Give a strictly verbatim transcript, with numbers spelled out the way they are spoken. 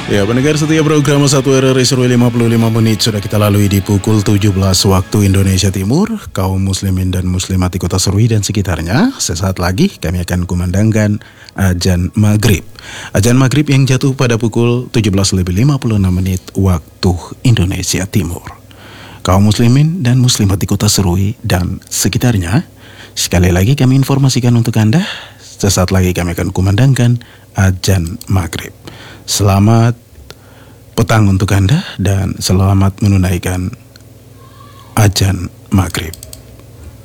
Ya, pendengar setia program satu R R I Serui lima puluh lima menit sudah kita lalui di pukul tujuh belas waktu Indonesia Timur. Kaum muslimin dan muslimat di kota Serui dan sekitarnya, sesaat lagi kami akan kumandangkan azan maghrib. Azan maghrib yang jatuh pada pukul tujuh belas lebih lima puluh enam menit waktu Indonesia Timur. Kaum muslimin dan muslimat di kota Serui dan sekitarnya, sekali lagi kami informasikan untuk Anda, sesaat lagi kami akan kumandangkan azan maghrib. Selamat petang untuk Anda dan selamat menunaikan azan maghrib.